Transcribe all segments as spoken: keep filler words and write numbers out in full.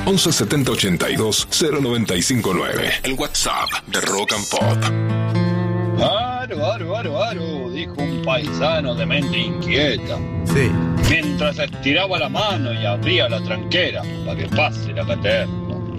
once setenta ochenta y dos cero noventa y cinco nueve. El WhatsApp de Rock and Pop. Aro, aro, aro, aro, dijo un paisano de mente inquieta. Sí. Mientras estiraba la mano y abría la tranquera para que pase la caterna.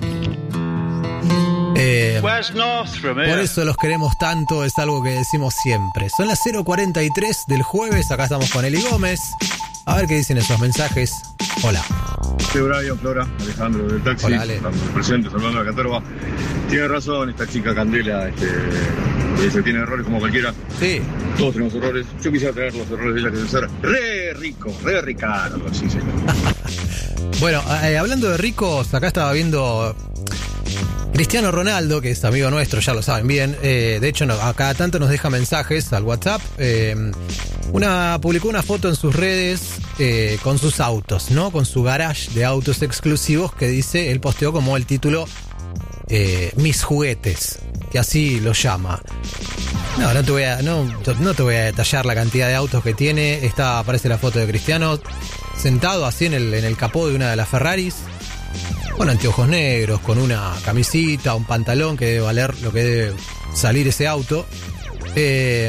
Eh, por eso los queremos tanto, es algo que decimos siempre. Son las cero cuarenta y tres del jueves, acá estamos con Eli Gómez. A ver qué dicen esos mensajes. Hola. Sí, Brian, Flora, Alejandro del taxi. Hola, Ale. Estamos presentes, saludando a la caterva. Tiene razón esta chica Candela, este, que se tiene errores como cualquiera. Sí. Todos tenemos errores. Yo quisiera traer los errores de ella, que deben ser re rico, re ricardo, así señor. Bueno, eh, hablando de ricos, acá estaba viendo Cristiano Ronaldo, que es amigo nuestro, ya lo saben bien. Eh, de hecho, no, a cada tanto nos deja mensajes al WhatsApp. Eh, una publicó una foto en sus redes eh, con sus autos, ¿no? Con su garage de autos exclusivos que dice, él posteó como el título eh, Mis juguetes, que así lo llama. No, no te voy a, no, no te voy a detallar la cantidad de autos que tiene. Esta aparece la foto de Cristiano sentado así en el, en el capó de una de las Ferraris, con anteojos negros, con una camisita, un pantalón que debe valer lo que debe salir ese auto. Eh,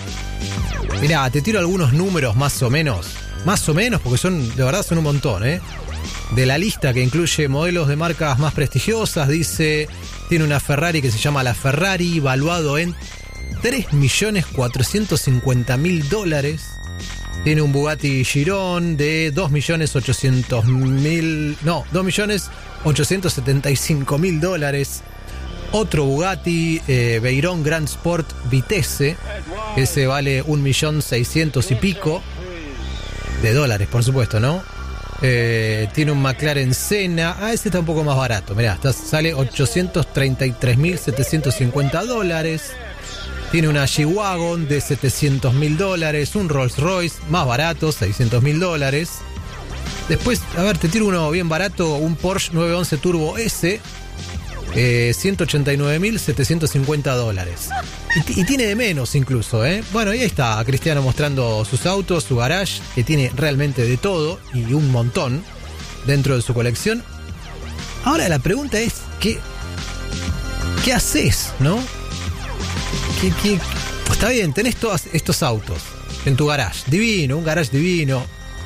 mirá, te tiro algunos números más o menos. Más o menos, porque son, de verdad son un montón, ¿eh? De la lista que incluye modelos de marcas más prestigiosas, dice, tiene una Ferrari que se llama la Ferrari, valuado en tres millones cuatrocientos cincuenta mil dólares. Tiene un Bugatti Chiron de dos millones ochocientos mil... No, dos millones ochocientos setenta y cinco mil dólares. Otro Bugatti eh, Veyron Grand Sport Vitesse, ese vale un millón seiscientos y pico de dólares, por supuesto, ¿no? Eh, tiene un McLaren Senna. Ah, ese está un poco más barato. Mirá, está, sale ochocientos treinta y tres mil setecientos cincuenta dólares. Tiene una G-Wagon de setecientos mil dólares, un Rolls Royce más barato, seiscientos mil dólares. Después, a ver, te tiro uno bien barato, un Porsche nueve once Turbo S, eh, ciento ochenta y nueve mil setecientos cincuenta dólares. Y, y tiene de menos incluso, ¿eh? Bueno, y ahí está Cristiano mostrando sus autos, su garage, que tiene realmente de todo y un montón dentro de su colección. Ahora la pregunta es, ¿qué, qué haces, no? ¿Qué, qué? Está bien, tenés todos estos autos en tu garage, divino, un garage divino.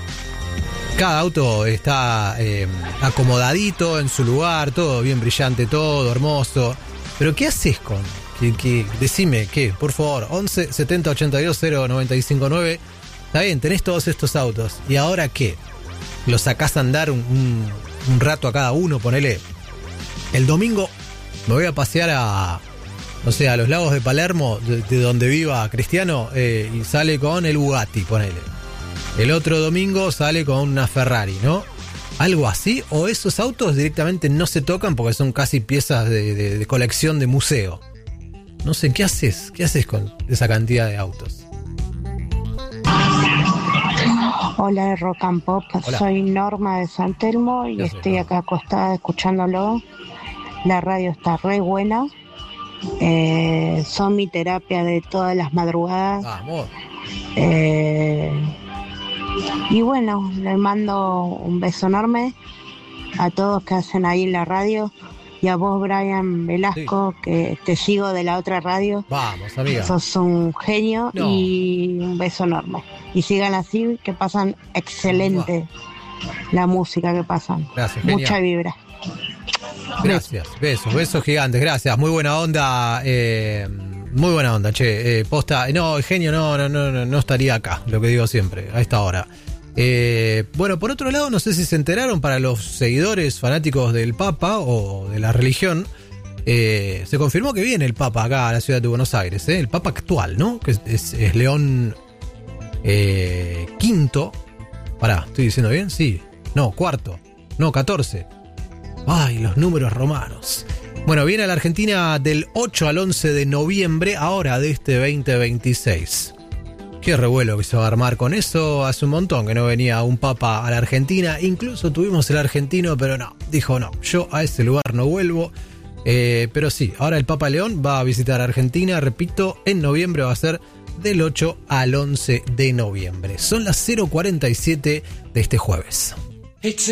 Cada auto está eh, acomodadito en su lugar, todo bien brillante, todo hermoso. Pero ¿qué haces con? ¿Qué, qué? Decime, ¿qué? Por favor, once setenta ochenta y dos cero noventa y cinco nueve. Está bien, tenés todos estos autos. ¿Y ahora qué? ¿Los sacás a andar un, un, un rato a cada uno? Ponele. El domingo me voy a pasear a... no sé, a los lagos de Palermo, de, de donde viva Cristiano, eh, y sale con el Bugatti, ponele. El otro domingo sale con una Ferrari, ¿no? Algo así, o esos autos directamente no se tocan porque son casi piezas de, de, de colección de museo. No sé, ¿qué haces? ¿Qué haces con esa cantidad de autos? Hola, Rock and Pop. Hola. Soy Norma de San Telmo y Gracias, estoy Norma. acá acostada escuchándolo. La radio está re buena. Eh, son mi terapia de todas las madrugadas. Vamos. Eh, y bueno, les mando un beso enorme a todos que hacen ahí en la radio. Y a vos, Brian Velasco, sí, que te sigo de la otra radio. Vamos, amiga. Sos un genio, no. Y un beso enorme. Y sigan así, que pasan excelente la música que pasan. Gracias, mucha genial. vibra. Gracias, besos, besos gigantes, gracias. Muy buena onda, eh, muy buena onda, che. Eh, posta, no, el genio no, no, no, no estaría acá, lo que digo siempre, a esta hora. Eh, bueno, por otro lado, no sé si se enteraron, para los seguidores fanáticos del Papa o de la religión, eh, se confirmó que viene el Papa acá a la ciudad de Buenos Aires, ¿eh? El Papa actual, ¿no? Que es, es, es León eh, quinto. Pará, ¿estoy diciendo bien? Sí. No, cuarto. No, catorce. Ay, los números romanos. Bueno, viene a la Argentina del ocho al once de noviembre, ahora de este veinte veintiséis. Qué revuelo que se va a armar con eso. Hace un montón que no venía un papa a la Argentina. Incluso tuvimos el argentino, pero no. Dijo, no, yo a ese lugar no vuelvo. Eh, pero sí, ahora el Papa León va a visitar Argentina. Repito, en noviembre va a ser del ocho al once de noviembre. Son las cero cuarenta y siete de este jueves.